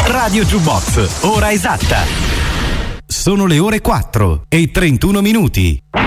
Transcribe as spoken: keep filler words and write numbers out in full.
Radio Jukebox, ora esatta. Sono le ore quattro e trentuno minuti.